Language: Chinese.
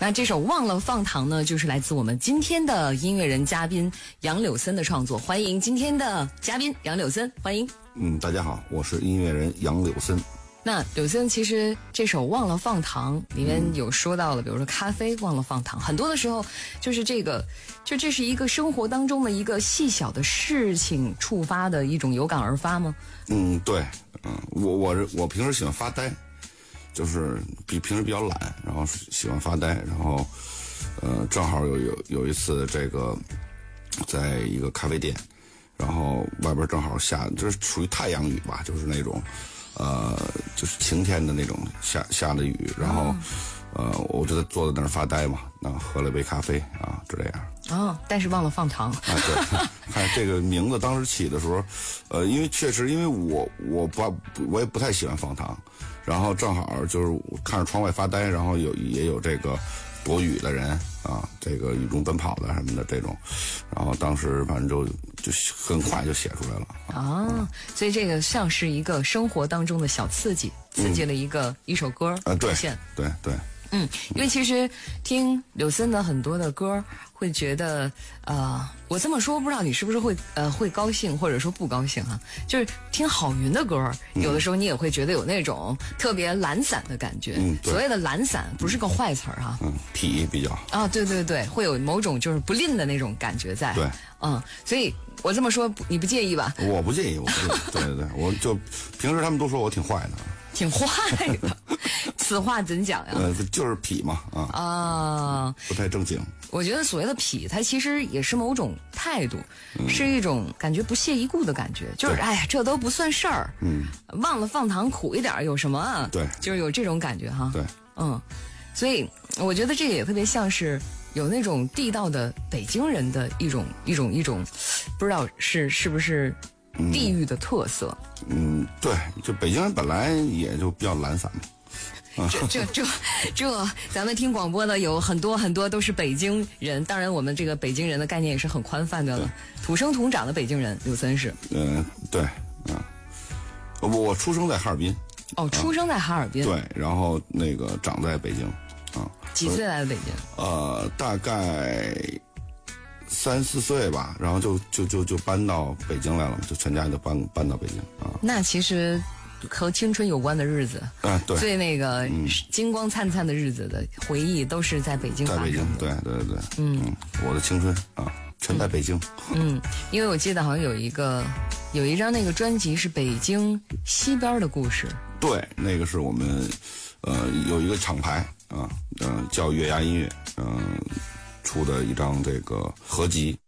那这首《忘了放糖》呢，就是来自我们今天的音乐人嘉宾杨柳森的创作。欢迎今天的嘉宾杨柳森，欢迎。 大家好，我是音乐人杨柳森。 那柳森其实这首《忘了放糖》里面有说到了，比如说咖啡忘了放糖，很多的时候就是这是一个生活当中的一个细小的事情触发的一种有感而发吗？ 对，我平时喜欢发呆，就是比平时比较懒，然后喜欢发呆，然后正好有一次这个在一个咖啡店，然后外边正好下，就是属于太阳雨吧，就是那种就是晴天的那种下的雨，然后我就坐在那儿发呆嘛，那喝了杯咖啡啊，就这样。 但是忘了放糖。 对，看这个名字当时起的时候，因为确实因为我也不太喜欢放糖，然后正好就是看着窗外发呆，然后也有这个躲雨的人啊，这个雨中奔跑的什么的这种，然后当时反正就很快就写出来了。 所以这个像是一个生活当中的小刺激了一首歌出现。 对。 因为其实听柳森的很多的歌，会觉得我这么说不知道你是不是会高兴或者说不高兴啊？就是听郝云的歌，有的时候你也会觉得有那种特别懒散的感觉。所谓的懒散不是个坏词儿哈。 痞比较。 对，会有某种就是不吝的那种感觉在。 对。 所以我这么说你不介意吧？ 我不介意。对，我就平时他们都说我挺坏的。 挺坏的，此话怎讲呀？ 就是痞嘛，不太正经。 我觉得所谓的痞，它其实也是某种态度，是一种感觉不屑一顾的感觉，就是哎呀，这都不算事儿，忘了放糖苦一点有什么啊？ 对， 就是有这种感觉哈。 对， 所以我觉得这个也特别像是有那种地道的北京人的一种，不知道是不是地域的特色。 对，就北京人本来也就比较懒散嘛。 这，咱们听广播的有很多都是北京人，当然我们这个北京人的概念也是很宽泛的了，土生土长的北京人，柳森是。 对，我出生在哈尔滨。 出生在哈尔滨。 对，然后那个长在北京。 几岁来的北京？ 大概3、4岁吧，然后就搬到北京来了嘛，就全家就搬到北京啊。 那其实和青春有关的日子对， 最那个金光灿灿的日子的回忆都是在北京发生的。 在北京，对，我的青春全在北京。 因为我记得好像有一张那个专辑是北京西边的故事。 对，那个是我们有一个厂牌叫月牙音乐出的一张这个合集。